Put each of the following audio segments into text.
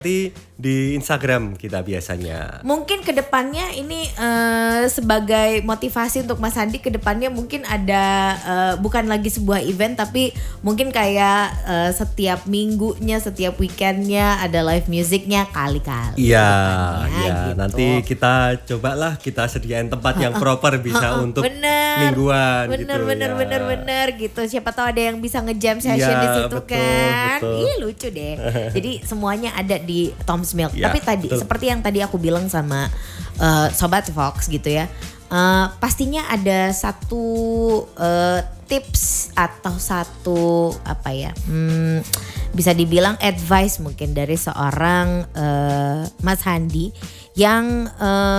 di Instagram kita biasanya. Mungkin kedepannya ini sebagai motivasi untuk Mas Handi, kedepannya mungkin ada bukan lagi sebuah event tapi mungkin kayak setiap minggunya, setiap weekendnya ada live musicnya kali-kali. Iya, gitu. Nanti kita cobalah kita sediain tempat yang proper bisa untuk mingguan. Bener gitu. Siapa tahu ada yang bisa nge-jam session di situ kan. Betul. Ih lucu deh. Jadi semuanya ada di Tom's Milk. Ya, tapi tadi betul. seperti yang tadi aku bilang sama Sobat Fox gitu ya. Pastinya ada satu tips atau satu bisa dibilang advice mungkin dari seorang Mas Handi yang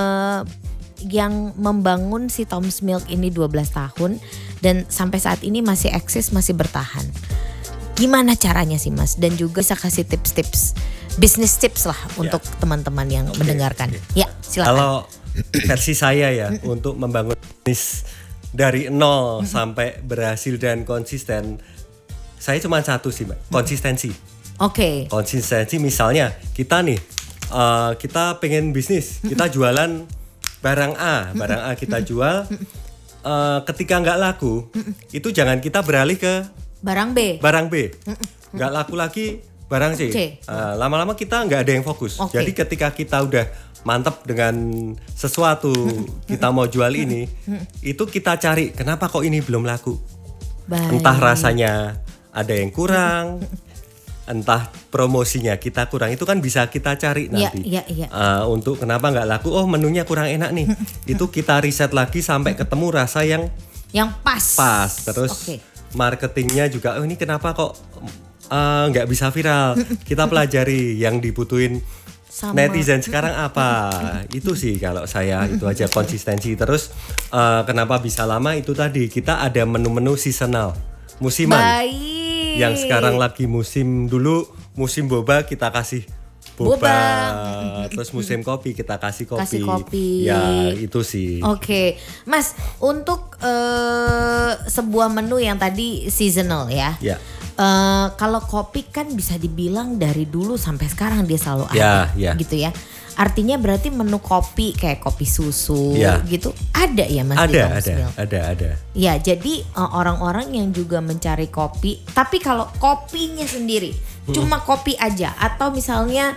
membangun si Tom's Milk ini 12 tahun dan sampai saat ini masih eksis, masih bertahan. Gimana caranya sih Mas? Dan juga bisa kasih tips-tips, business tips lah untuk teman-teman yang mendengarkan. Ya silakan. Kalau versi saya ya untuk membangun bisnis dari nol sampai berhasil dan konsisten, saya cuma satu sih Mbak, konsistensi. Oke. Konsistensi misalnya kita nih, kita pengen bisnis, kita jualan barang A kita jual, ketika nggak laku, itu jangan kita beralih ke barang B. Nggak laku lagi barang C. Lama-lama kita nggak ada yang fokus. Jadi ketika kita udah mantap dengan sesuatu, kita mau jual ini, itu kita cari kenapa kok ini belum laku. Entah rasanya ada yang kurang, entah promosinya kita kurang, itu kan bisa kita cari nanti. Untuk kenapa nggak laku, oh menunya kurang enak nih. Itu kita riset lagi sampai ketemu rasa yang pas. Terus marketingnya juga, oh ini kenapa kok nggak bisa viral. Kita pelajari yang dibutuhin netizen sekarang apa. Itu sih kalau saya, itu aja konsistensi. Terus kenapa bisa lama, itu tadi kita ada menu-menu seasonal, musiman. Yang sekarang lagi musim, dulu musim boba kita kasih boba. Terus musim kopi kita kasih kopi. Ya itu sih. Oke. Mas, untuk sebuah menu yang tadi seasonal ya. Kalau kopi kan bisa dibilang dari dulu sampai sekarang dia selalu ada gitu ya. Artinya berarti menu kopi kayak kopi susu gitu ada ya Mas? Ada. Ya, jadi orang-orang yang juga mencari kopi, tapi kalau kopinya sendiri cuma kopi aja, atau misalnya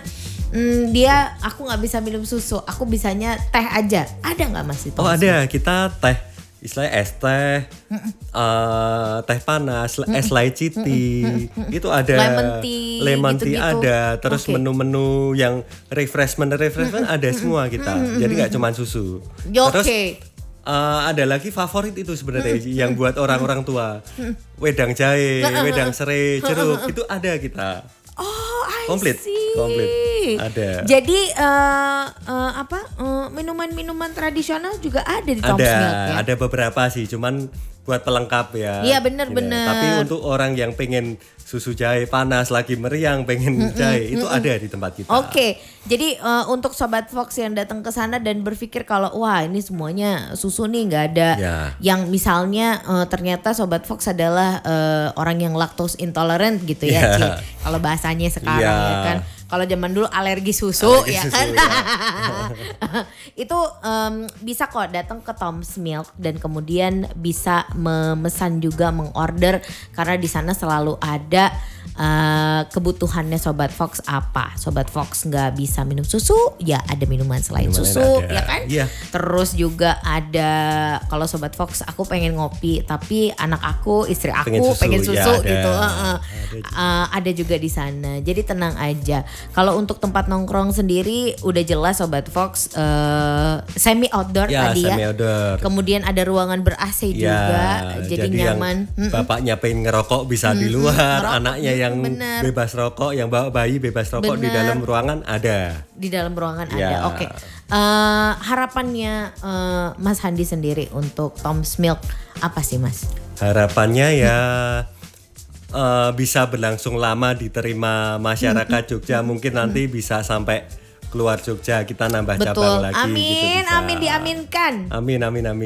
aku nggak bisa minum susu, aku bisanya teh aja, ada nggak Mas itu? Oh ada, kita teh, istilahnya es teh, teh panas, es lychee tea, itu ada, lemon tea ada, terus menu-menu yang refreshment ada semua kita, jadi nggak cuma susu. Terus ada lagi favorit itu sebenarnya yang buat orang-orang tua, wedang jahe, wedang serai, jeruk, itu ada kita. Komplit ada. Jadi minuman-minuman tradisional juga ada di Tom's Milk ya? Ada beberapa sih, cuman buat pelengkap ya. Iya benar. Tapi untuk orang yang pengen susu jahe panas lagi meriang, pengen jahe, itu ada di tempat kita. Oke. Jadi untuk Sobat Fox yang datang ke sana dan berpikir kalau wah ini semuanya susu nih, nggak ada yang misalnya ternyata Sobat Fox adalah orang yang lactose intolerant gitu ya, kalau bahasanya sekarang ya kan. Kalau zaman dulu alergi susu ya kan. Itu bisa kok datang ke Tom's Milk dan kemudian bisa memesan juga, mengorder, karena di sana selalu ada kebutuhannya Sobat Fox apa. Sobat Fox nggak bisa minum susu, ya ada minuman selain susu ya kan. Terus juga ada, kalau Sobat Fox aku pengen ngopi tapi anak aku, istri aku pengen susu gitu. Ada juga di sana. Jadi tenang aja. Kalau untuk tempat nongkrong sendiri udah jelas Sobat Fox semi outdoor tadi ya. Outdoor. Kemudian ada ruangan ber-AC juga, jadi nyaman. Bapaknya pengen ngerokok bisa di luar, anaknya yang bebas rokok, yang bawa bayi bebas rokok di dalam ruangan ada. Di dalam ruangan ada. Oke. Harapannya Mas Handi sendiri untuk Tom's Milk apa sih Mas? Harapannya ya bisa berlangsung lama, diterima masyarakat Jogja, mungkin nanti bisa sampai keluar Jogja, kita nambah cabang lagi. Amin, gitu amin, diaminkan. Amin.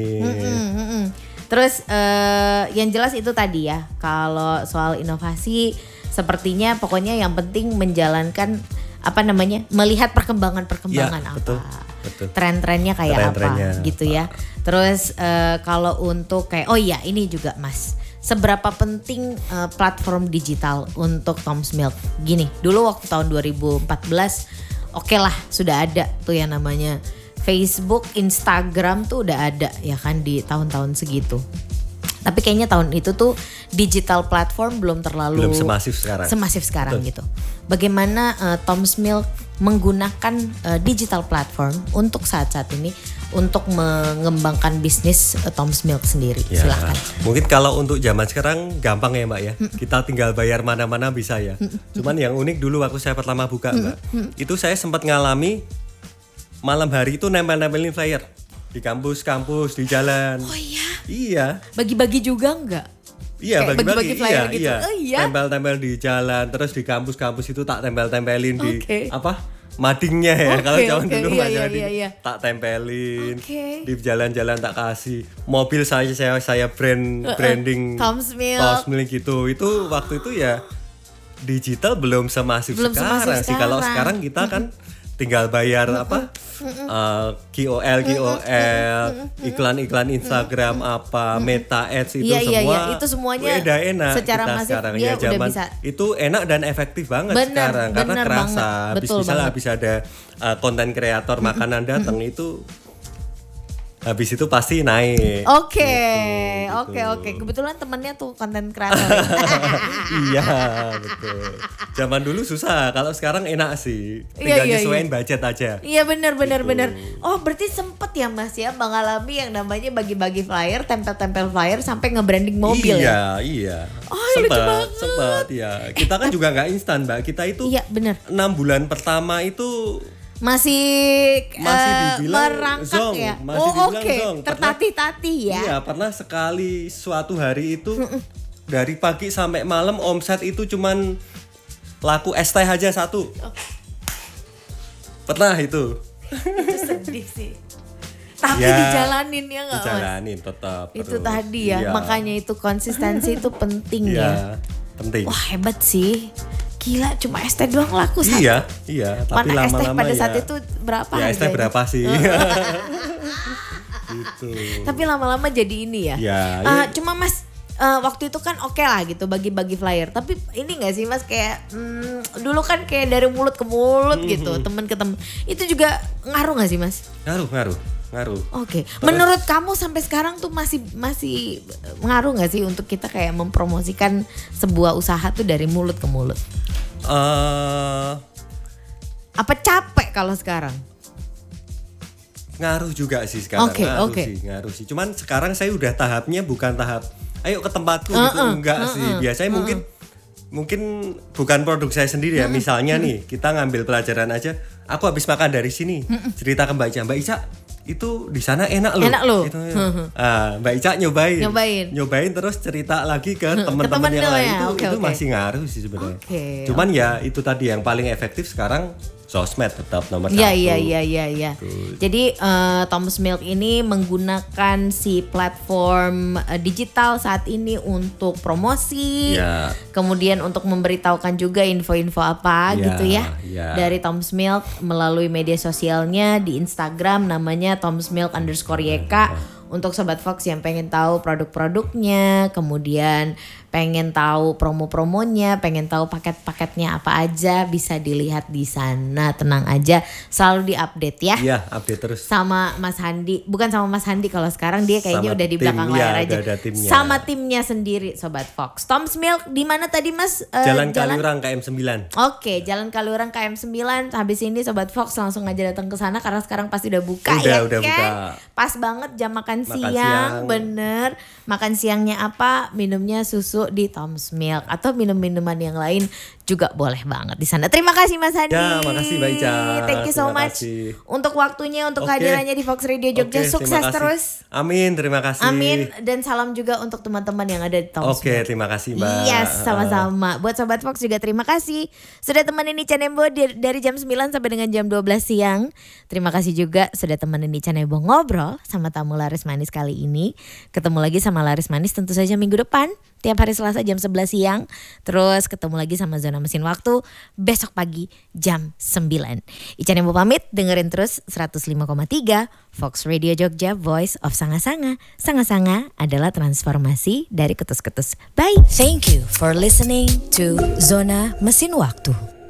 Terus yang jelas itu tadi ya, kalau soal inovasi sepertinya pokoknya yang penting menjalankan melihat perkembangan apa. Betul. Tren-trennya kayak apa gitu ya. Terus kalau untuk kayak ini juga Mas. Seberapa penting platform digital untuk Tom's Milk? Gini, dulu waktu tahun 2014 oke lah sudah ada tuh yang namanya Facebook, Instagram tuh udah ada ya kan di tahun-tahun segitu. Tapi kayaknya tahun itu tuh digital platform belum semasif sekarang gitu. Bagaimana Tom's Milk menggunakan digital platform untuk saat-saat ini untuk mengembangkan bisnis Tom's Milk sendiri? Ya, silakan. Mungkin kalau untuk zaman sekarang gampang ya Mbak ya. Kita tinggal bayar mana-mana bisa ya. Cuman yang unik dulu waktu saya pertama buka Mbak, itu saya sempat ngalami malam hari itu nempel-nempelin flyer di kampus-kampus, di jalan. Oh iya? Iya. Bagi-bagi juga enggak? Iya, bagi-bagi flyer gitu. Iya. Oh iya? Tempel-tempel di jalan, terus di kampus-kampus itu tak tempel-tempelin di madingnya ya. Kalau zaman dulu tak tempelin. Di jalan-jalan tak kasih. Mobil saya branding Tom's Milk gitu. Itu waktu itu ya digital belum semasif sekarang sih. Kalau sekarang kita kan tinggal bayar KOL, iklan Instagram Meta Ads itu semua. Itu semuanya udah enak secara masif sekarang dia ya zaman udah bisa. itu enak dan efektif banget sekarang karena kerasa. Habis ada konten kreator makanan datang itu habis itu pasti naik. Oke. Kebetulan temennya tuh konten kreator. Iya, betul. Zaman dulu susah, kalau sekarang enak sih. Tinggal nyesuaiin budget aja. Iya benar. Oh, berarti sempet ya Mas ya mengalami yang namanya bagi-bagi flyer, tempel-tempel flyer sampai nge-branding mobil ya? Iya. Oh, Sempet ya. Kita kan juga nggak instan, Mbak. Kita itu 6 bulan pertama itu masih dibilang merangkak ya. Zong. Tertatih-tatih ya. Iya, pernah sekali suatu hari itu dari pagi sampai malam omset itu cuman laku es teh aja 1. Pernah itu. Itu sedih sih. Tapi dijalanin ya enggak Mas? Dijalanin tetap. Itu terus. Tadi ya, makanya itu konsistensi itu penting ya. Penting. Wah, hebat sih. Gila, cuma es teh doang laku 1. Iya, tapi lama-lama es teh pada saat itu berapa harganya? Es teh berapa sih? Gitu. Tapi lama-lama jadi ini ya. Cuma Mas, waktu itu kan oke lah gitu bagi-bagi flyer. Tapi ini nggak sih Mas kayak dulu kan kayak dari mulut ke mulut gitu, teman ke teman. Itu juga ngaruh nggak sih Mas? Ngaruh. Oke. Menurut kamu sampai sekarang tuh masih ngaruh nggak sih untuk kita kayak mempromosikan sebuah usaha tuh dari mulut ke mulut? Apa capek kalau sekarang? Ngaruh juga sih sekarang. Ngaruh sih. Cuman sekarang saya udah tahapnya bukan tahap ayo ke tempatku gitu, enggak sih. Biasanya mungkin bukan produk saya sendiri ya. Misalnya nih, kita ngambil pelajaran aja. Aku habis makan dari sini. Cerita ke Mbak Ica, itu di sana enak loh. Gitu, ya. Mbak Ica nyobain terus cerita lagi ke teman-teman yang lain itu masih ngaruh sih sebenarnya. Cuman ya itu tadi yang paling efektif sekarang sosmed tetap nomor 1. Iya. Jadi Tom's Milk ini menggunakan si platform digital saat ini untuk promosi, kemudian untuk memberitahukan juga info-info apa gitu ya. Dari Tom's Milk melalui media sosialnya di Instagram namanya Tom's Milk _YK. Untuk Sobat Fox yang pengen tahu produk-produknya, kemudian pengen tahu promo-promonya, pengen tahu paket-paketnya apa aja, bisa dilihat di sana. Tenang aja, selalu diupdate ya. Iya, update terus. Sama Mas Handi, bukan sama Mas Handi kalau sekarang dia kayaknya udah di belakang layar aja. Sama timnya sendiri Sobat Fox. Tom's Milk di mana tadi Mas? Jalan Kaliurang KM 9. Oke, Jalan Kaliurang KM 9. Habis ini Sobat Fox langsung aja datang ke sana karena sekarang pasti udah buka udah kan? Buka. Pas banget jam makan siang, bener. Makan siangnya apa? Minumnya susu di Tom's Milk atau minum-minuman yang lain juga boleh banget di sana. Terima kasih Mas Handi. Ya, makasih Mbak Ica. Thank you so much untuk waktunya, untuk kehadirannya di Fox Radio Jogja. Sukses terus. Amin, terima kasih. Amin, dan salam juga untuk teman-teman yang ada di Tom's Milk. Terima kasih Mbak. Yes, sama-sama. Buat Sobat Fox juga terima kasih sudah temenin Nica Nembo dari jam 9 sampai dengan jam 12 siang. Terima kasih juga sudah temenin Nica Nembo ngobrol sama tamu Laris Manis kali ini. Ketemu lagi sama Laris Manis tentu saja minggu depan tiap hari Selasa jam 11 siang. Terus ketemu lagi sama Zona Zona Mesin Waktu besok pagi jam 9. Ica Nemo pamit, dengerin terus 105,3 Fox Radio Jogja, Voice of Sanga-Sanga. Sanga-Sanga adalah transformasi dari ketus-ketus. Bye. Thank you for listening to Zona Mesin Waktu.